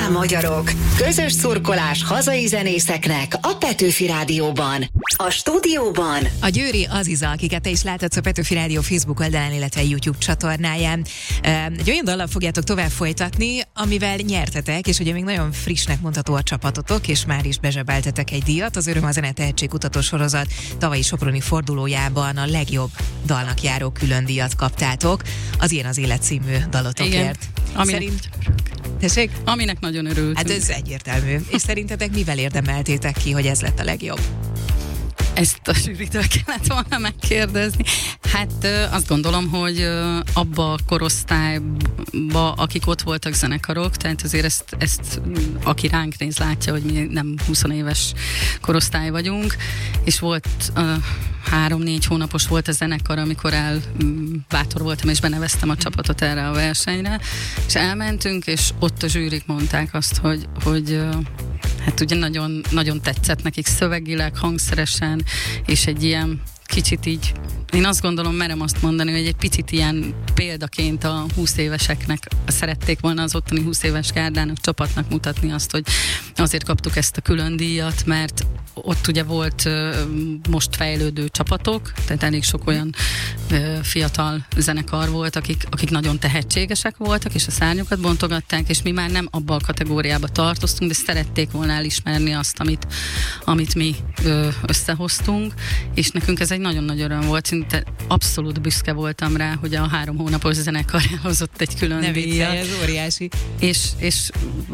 magyarok! Közös szurkolás hazai zenészeknek a Petőfi Rádióban. A stúdióban a Győri Aziza, akiket te is láthatsz a Petőfi Rádió Facebook oldalán, illetve YouTube csatornáján. Egy olyan dallal fogjátok tovább folytatni, amivel nyertetek, és ugye még nagyon frissnek mondható a csapatotok, és már is bezsebeltetek egy díjat. Az Öröm a Zene tehetségkutató sorozat tavalyi soproni fordulójában a legjobb dalnak járó külön díjat kaptátok. Az Ilyen az élet című dalotokért. Tessék? Aminek nagyon örültünk. Hát ez egyértelmű. És szerintetek mivel érdemeltétek ki, hogy ez lett a legjobb? Ezt a zsűritől kellett volna megkérdezni. Hát azt gondolom, hogy abba a korosztályba, akik ott voltak zenekarok, tehát azért ezt aki ránk néz, látja, hogy mi nem 20 éves korosztály vagyunk, és volt 3-4 hónapos volt a zenekar, amikor bátor voltam, és beneveztem a csapatot erre a versenyre, és elmentünk, és ott a zsűrik mondták azt, hogy hát ugye nagyon, nagyon tetszett nekik szövegileg, hangszeresen, és egy ilyen kicsit így, én azt gondolom, merem azt mondani, hogy egy picit ilyen példaként a 20 éveseknek szerették volna az ottani 20 éves gárdának, csapatnak mutatni azt, hogy azért kaptuk ezt a külön díjat, mert ott ugye volt most fejlődő csapatok, tehát elég sok olyan fiatal zenekar volt, akik nagyon tehetségesek voltak, és a szárnyukat bontogatták, és mi már nem abba a kategóriába tartoztunk, de szerették volna elismerni azt, amit mi összehoztunk, és nekünk ez egy nagyon nagy öröm volt, szinte abszolút büszke voltam rá, hogy a 3 hónapos zenekar elhozott egy külön díjat. Ez óriási. És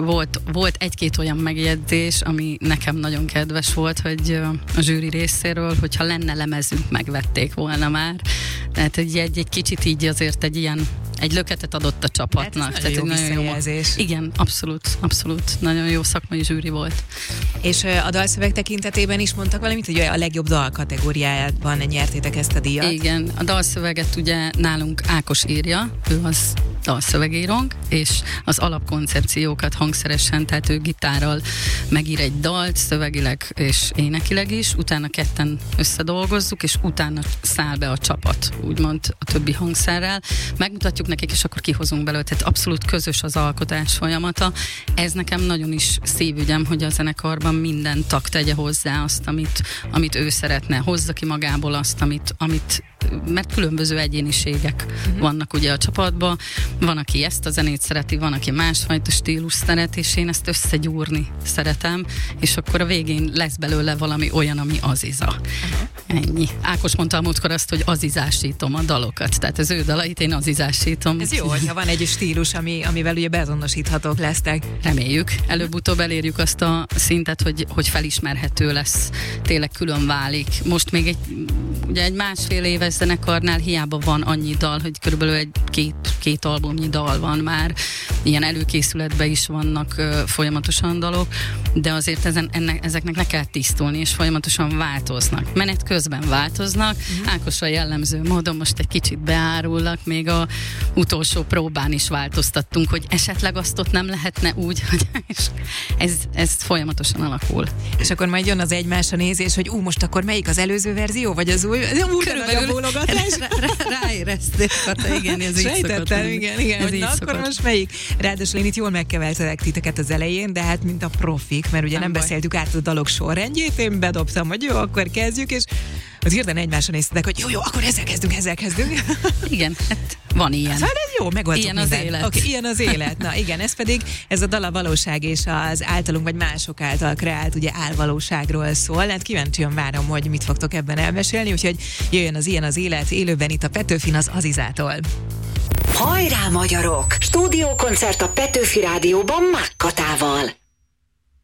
volt egy-két olyan megjegyzés, ami nekem nagyon kedves volt, hogy a zsűri részéről, hogyha lenne lemezünk, megvették volna már. Tehát egy kicsit így azért egy löketet adott a csapatnak. Hát ez nagyon jó visszajelzés. Igen, abszolút. Nagyon jó szakmai zsűri volt. És a dalszöveg tekintetében is mondtak valamit, hogy a legjobb dal kategóriájában nyertétek ezt a díjat? Igen, a dalszöveget ugye nálunk Ákos írja, ő az dalszövegírónk, és az alapkoncepciókat hangszeresen, tehát ő gitárral megír egy dalt, szövegileg és énekileg is, utána ketten összedolgozzuk, és utána száll be a csapat, úgymond a többi hangszerrel. Megmutatjuk nekik, és akkor kihozunk belőle. Tehát abszolút közös az alkotás folyamata. Ez nekem nagyon is szívügyem, hogy a zenekarban minden tag tegye hozzá azt, amit ő szeretne. Hozza ki magából azt, amit mert különböző egyéniségek vannak ugye a csapatban. Van, aki ezt a zenét szereti, van, aki másfajta stílus szeret, és én ezt összegyúrni szeretem, és akkor a végén lesz belőle valami olyan, ami aziza. Ennyi. Ákos mondta a múltkor azt, hogy azizásítom a dalokat, tehát az ő dalait én azizásítom. Ez jó, hogyha van egy stílus, amivel ugye beazonosíthatók lesztek. Reméljük. Előbb-utóbb elérjük azt a szintet, hogy felismerhető lesz, tényleg külön válik. Most még egy 1,5 éves zenekarnál hiába van annyi dal, hogy körülbelül két albumnyi dal van már, ilyen előkészületben is vannak folyamatosan dalok, de azért ezeknek le kell tisztulni, és folyamatosan változnak. Menet közben változnak, Ákosra jellemző módon most egy kicsit beárullak, még a utolsó próbán is változtattunk, hogy esetleg azt ott nem lehetne úgy, hogy ez folyamatosan alakul. És akkor majd jön az egymásra nézés, hogy most akkor melyik az előző verzió, vagy az új? Körülbelül ráérezték, igen, ez így szokott. Igen, hogy na, akkor most melyik? Ráadásul én itt jól megkeveltelek titeket az elején, de hát mint a profik, mert ugye nem beszéltük át a dalok sorrendjét, én bedobtam, hogy jó, akkor kezdjük, és az hirtelen egymásra néztetek, hogy jó, akkor ezzel kezdünk. Igen, hát van ilyen. Szóval ez jó, megoldjuk ilyen minden. Az élet. Okay, ilyen az élet. Na igen, ez a dal a valóság és az általunk vagy mások által kreált ugye álvalóságról szól. Hát kíváncsian várom, hogy mit fogtok ebben elmesélni, úgyhogy jöjjön az Ilyen az élet élőben itt a Petőfin az Azizától. Hajrá magyarok! Stúdiókoncert a Petőfi Rádióban Mákkatával.